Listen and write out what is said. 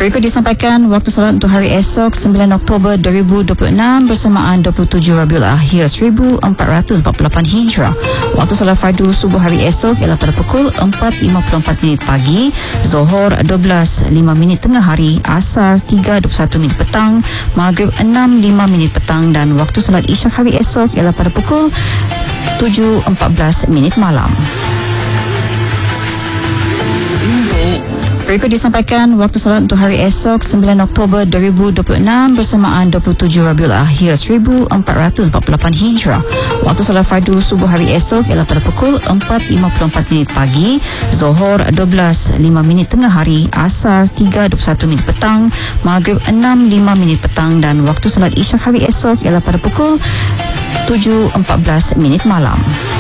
Berikut disampaikan waktu solat untuk hari esok 9 Oktober 2026 bersamaan 27 Rabiul Akhir 1448 Hijrah. Waktu solat fardu subuh hari esok ialah pada pukul 4.54 pagi, Zohor 12.05 tengah hari, Asar 3.21 petang, Maghrib 6.05 petang dan waktu solat Isyak hari esok ialah pada pukul 7.14 malam. Berikut disampaikan waktu solat untuk hari esok 9 Oktober 2026 bersamaan 27 Rabiul Akhir 1448 Hijrah. Waktu solat fardu subuh hari esok ialah pada pukul 4.54 pagi, Zohor 12.05 tengah hari, Asar 3.21 petang, Maghrib 6.05 petang dan waktu solat Isyak hari esok ialah pada pukul 7.14 malam.